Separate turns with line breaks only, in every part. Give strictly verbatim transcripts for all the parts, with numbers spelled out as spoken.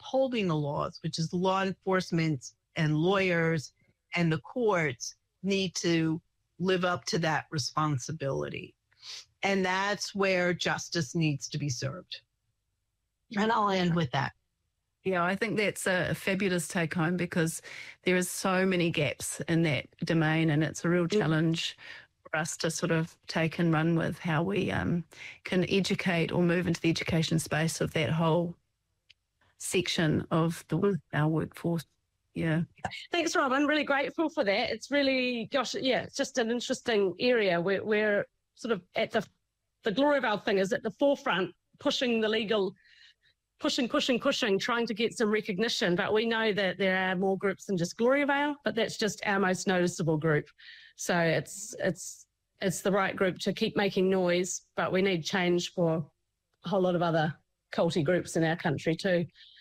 upholding the laws, which is law enforcement and lawyers and the courts, need to live up to that responsibility. And that's where justice needs to be served. And I'll end with that.
Yeah, I think that's a fabulous take home, because there is so many gaps in that domain, and it's a real challenge for us to sort of take and run with how we um, can educate or move into the education space of that whole section of the, our workforce. Yeah.
Thanks, Rob. I'm really grateful for that. It's really, gosh, yeah, it's just an interesting area. We're, we're sort of at the, the Gloriavale thing is at the forefront, pushing the legal, pushing, pushing, pushing, trying to get some recognition. But we know that there are more groups than just Gloriavale, but that's just our most noticeable group. So it's, it's, it's the right group to keep making noise, but we need change for a whole lot of other culty groups in our country too.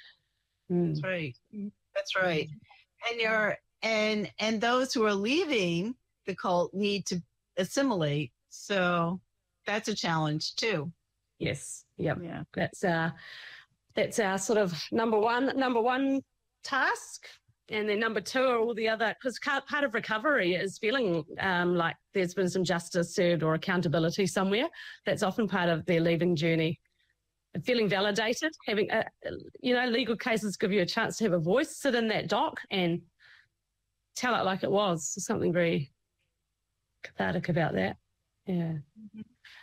Mm. That's right. That's right. And you're and and those who are leaving the cult need to assimilate. So that's a challenge too.
Yes. Yep. Yeah. That's our that's our sort of number one number one task. And then number two are all the other, because part of recovery is feeling um, like there's been some justice served or accountability somewhere. That's often part of their leaving journey. Feeling validated, having, a, you know, legal cases give you a chance to have a voice, sit in that dock and tell it like it was. There's something very cathartic about that. Yeah. Mm-hmm.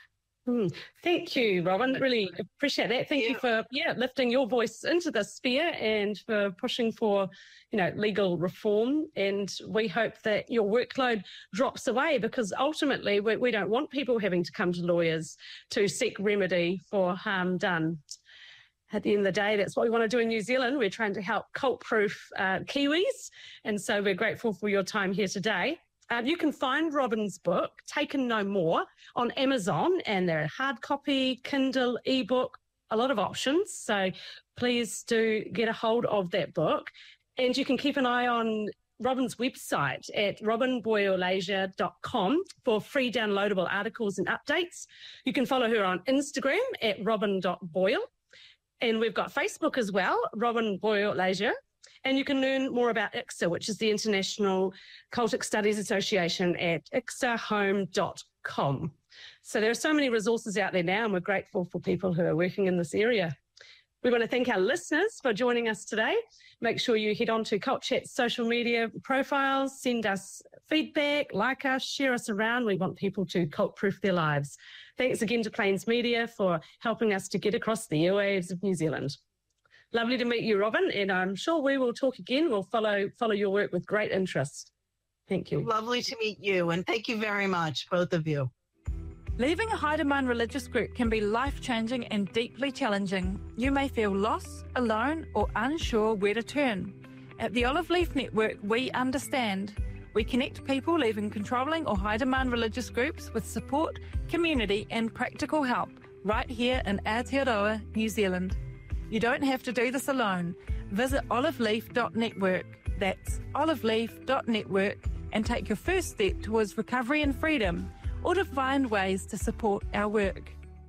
Mm. Thank you, Robin. Really appreciate that. Thank yeah. you for, yeah, lifting your voice into this sphere and for pushing for, you know, legal reform. And we hope that your workload drops away, because ultimately we, we don't want people having to come to lawyers to seek remedy for harm done. At the end of the day, that's what we want to do in New Zealand. We're trying to help cult-proof uh, Kiwis. And so we're grateful for your time here today. Uh, you can find Robin's book, Taken No More, on Amazon, and they're hard copy, Kindle, ebook, a lot of options. So please do get a hold of that book. And you can keep an eye on Robin's website at robin boyle asia dot com for free downloadable articles and updates. You can follow her on Instagram at robin dot boyle. And we've got Facebook as well, Robin Boyle Asia. And you can learn more about I C S A, which is the International Cultic Studies Association, at I C S A home dot com. So there are so many resources out there now, and we're grateful for people who are working in this area. We want to thank our listeners for joining us today. Make sure you head on to Cult Chat's social media profiles, send us feedback, like us, share us around. We want people to cult-proof their lives. Thanks again to Plains Media for helping us to get across the airwaves of New Zealand. Lovely to meet you, Robin, and I'm sure we will talk again. We'll follow follow your work with great interest. Thank you.
Lovely to meet you, and thank you very much, both of you.
Leaving a high-demand religious group can be life-changing and deeply challenging. You may feel lost, alone, or unsure where to turn. At the Olive Leaf Network, we understand. We connect people leaving controlling or high-demand religious groups with support, community, and practical help right here in Aotearoa, New Zealand. You don't have to do this alone. Visit olive leaf dot network. That's olive leaf dot network, and take your first step towards recovery and freedom, or to find ways to support our work.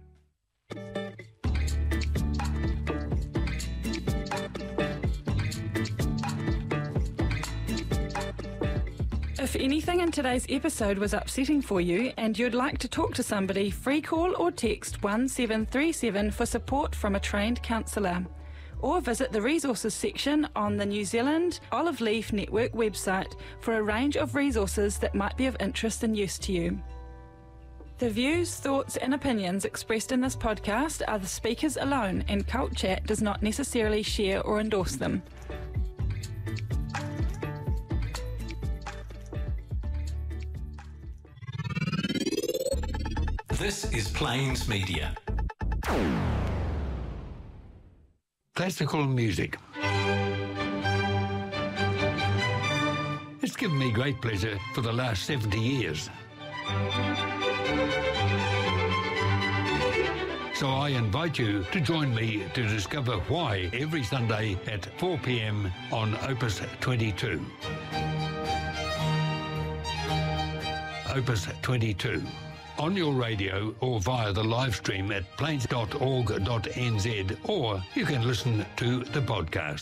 If anything in today's episode was upsetting for you and you'd like to talk to somebody, free call or text one seven three seven for support from a trained counsellor. Or visit the resources section on the New Zealand Olive Leaf Network website for a range of resources that might be of interest and use to you. The views, thoughts and opinions expressed in this podcast are the speakers alone, and Cult Chat does not necessarily share or endorse them.
This is Plains Media.
Classical music. It's given me great pleasure for the last seventy years. So I invite you to join me to discover why every Sunday at four p.m. on Opus twenty-two. Opus twenty-two. On your radio or via the live stream at plains dot org dot n z, or you can listen to the podcast.